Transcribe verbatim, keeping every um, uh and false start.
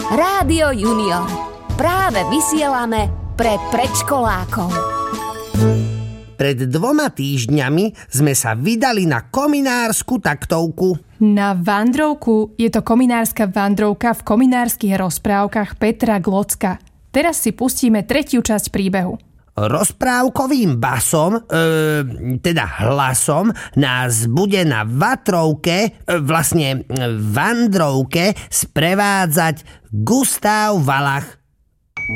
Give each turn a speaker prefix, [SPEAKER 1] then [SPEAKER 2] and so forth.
[SPEAKER 1] Rádio Junior. Práve vysielame pre predškolákov.
[SPEAKER 2] Pred dvoma týždňami sme sa vydali na kominársku taktovku.
[SPEAKER 3] Na vandrovku. Je to kominárska vandrovka v kominárskych rozprávkach Petra Glocka. Teraz si pustíme tretiu časť príbehu.
[SPEAKER 2] Rozprávkovým basom, e, teda hlasom, nás bude na Vatrovke, e, vlastne vandrovke, sprevádzať Gustav Valach.